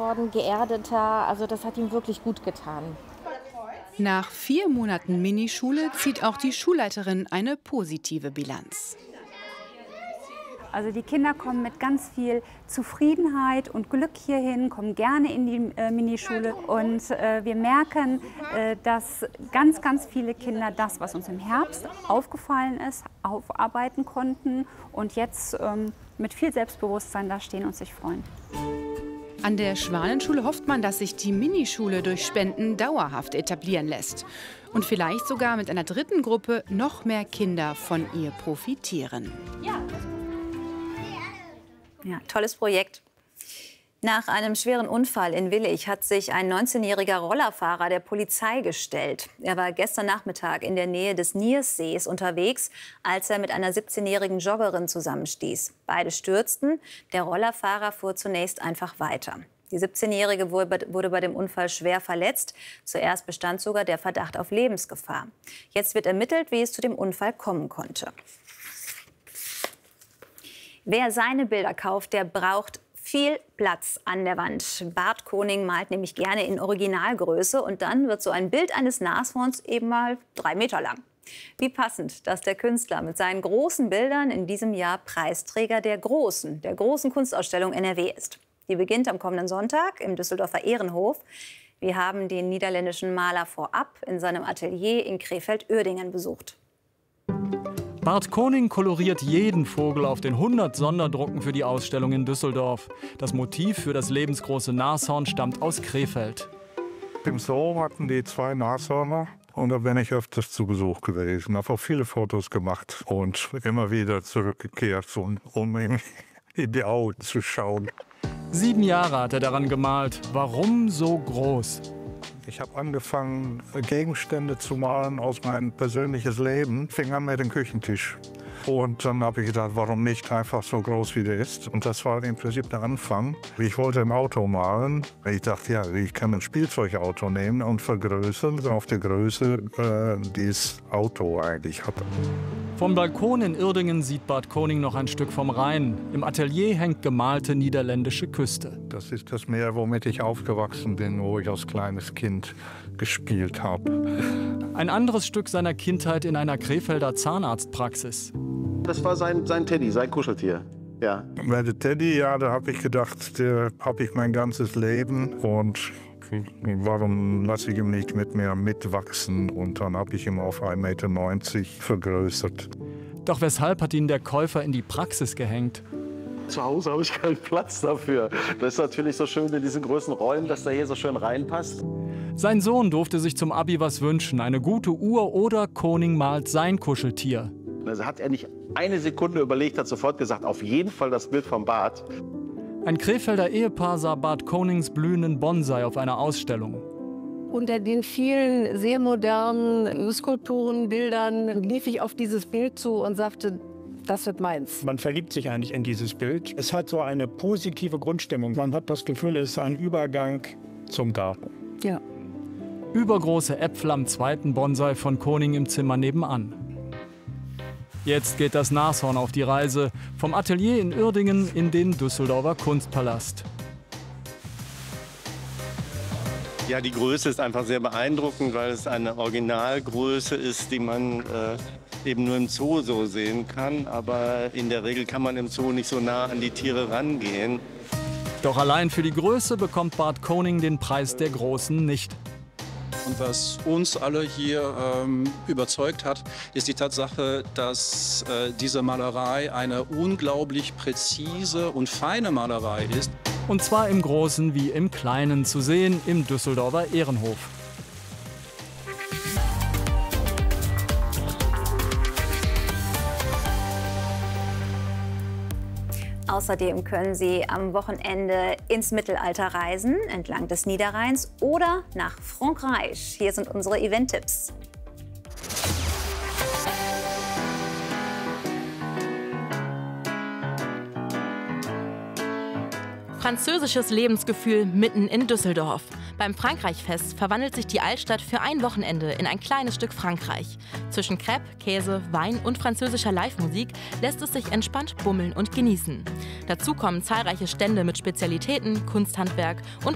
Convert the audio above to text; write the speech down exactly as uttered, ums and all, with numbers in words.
geworden, geerdeter. Also das hat ihm wirklich gut getan. Nach vier Monaten Minischule zieht auch die Schulleiterin eine positive Bilanz. Also die Kinder kommen mit ganz viel Zufriedenheit und Glück hierhin, kommen gerne in die äh, Minischule. Und äh, wir merken, äh, dass ganz, ganz viele Kinder das, was uns im Herbst aufgefallen ist, aufarbeiten konnten und jetzt ähm, mit viel Selbstbewusstsein da stehen und sich freuen. An der Schwanenschule hofft man, dass sich die Minischule durch Spenden dauerhaft etablieren lässt. Und vielleicht sogar mit einer dritten Gruppe noch mehr Kinder von ihr profitieren. Ja. Ja, tolles Projekt. Nach einem schweren Unfall in Willich hat sich ein neunzehnjähriger Rollerfahrer der Polizei gestellt. Er war gestern Nachmittag in der Nähe des Nierssees unterwegs, als er mit einer siebzehnjährigen Joggerin zusammenstieß. Beide stürzten. Der Rollerfahrer fuhr zunächst einfach weiter. Die siebzehnjährige wurde bei dem Unfall schwer verletzt. Zuerst bestand sogar der Verdacht auf Lebensgefahr. Jetzt wird ermittelt, wie es zu dem Unfall kommen konnte. Wer seine Bilder kauft, der braucht viel Platz an der Wand. Bart Koning malt nämlich gerne in Originalgröße und dann wird so ein Bild eines Nashorns eben mal drei Meter lang. Wie passend, dass der Künstler mit seinen großen Bildern in diesem Jahr Preisträger der großen, der großen Kunstausstellung N R W ist. Die beginnt am kommenden Sonntag im Düsseldorfer Ehrenhof. Wir haben den niederländischen Maler vorab in seinem Atelier in Krefeld-Uerdingen besucht. Bart Koning koloriert jeden Vogel auf den hundert Sonderdrucken für die Ausstellung in Düsseldorf. Das Motiv für das lebensgroße Nashorn stammt aus Krefeld. Im Zoo hatten die zwei Nashörner und da bin ich öfters zu Besuch gewesen. Habe auch viele Fotos gemacht und immer wieder zurückgekehrt, um, um in die Augen zu schauen. Sieben Jahre hat er daran gemalt. Warum so groß? Ich habe angefangen, Gegenstände zu malen aus meinem persönlichen Leben. Fing an mit dem Küchentisch. Und dann habe ich gedacht, warum nicht einfach so groß, wie der ist. Und das war im Prinzip der Anfang. Ich wollte ein Auto malen. Ich dachte, ja, ich kann ein Spielzeugauto nehmen und vergrößern auf der Größe, äh, die das Auto eigentlich hat. Vom Balkon in Uerdingen sieht Bart Koning noch ein Stück vom Rhein. Im Atelier hängt gemalte niederländische Küste. Das ist das Meer, womit ich aufgewachsen bin, wo ich als kleines Kind gespielt habe. Ein anderes Stück seiner Kindheit in einer Krefelder Zahnarztpraxis. Das war sein, sein Teddy, sein Kuscheltier. Ja. Bei der Teddy, ja, da habe ich gedacht, der habe ich mein ganzes Leben und warum lasse ich ihn nicht mit mir mitwachsen? Und dann habe ich ihn auf ein Meter neunzig vergrößert. Doch weshalb hat ihn der Käufer in die Praxis gehängt? Zu Hause habe ich keinen Platz dafür. Das ist natürlich so schön in diesen großen Räumen, dass der hier so schön reinpasst. Sein Sohn durfte sich zum Abi was wünschen, eine gute Uhr oder Koning malt sein Kuscheltier. Also hat er nicht eine Sekunde überlegt, hat sofort gesagt, auf jeden Fall das Bild vom Bart. Ein Krefelder Ehepaar sah Bart Konings blühenden Bonsai auf einer Ausstellung. Unter den vielen sehr modernen Skulpturen, Bildern lief ich auf dieses Bild zu und sagte, das wird meins. Man verliebt sich eigentlich in dieses Bild. Es hat so eine positive Grundstimmung. Man hat das Gefühl, es ist ein Übergang zum Garten. Ja. Übergroße Äpfel am zweiten Bonsai von Koning im Zimmer nebenan. Jetzt geht das Nashorn auf die Reise, vom Atelier in Uerdingen in den Düsseldorfer Kunstpalast. Ja, die Größe ist einfach sehr beeindruckend, weil es eine Originalgröße ist, die man äh, eben nur im Zoo so sehen kann. Aber in der Regel kann man im Zoo nicht so nah an die Tiere rangehen. Doch allein für die Größe bekommt Bart Koning den Preis der Großen nicht. Und was uns alle hier ähm, überzeugt hat, ist die Tatsache, dass äh, diese Malerei eine unglaublich präzise und feine Malerei ist. Und zwar im Großen wie im Kleinen, zu sehen im Düsseldorfer Ehrenhof. Außerdem können Sie am Wochenende ins Mittelalter reisen, entlang des Niederrheins oder nach Frankreich. Hier sind unsere Event-Tipps. Französisches Lebensgefühl mitten in Düsseldorf. Beim Frankreichfest verwandelt sich die Altstadt für ein Wochenende in ein kleines Stück Frankreich. Zwischen Crepe, Käse, Wein und französischer Live-Musik lässt es sich entspannt bummeln und genießen. Dazu kommen zahlreiche Stände mit Spezialitäten, Kunsthandwerk und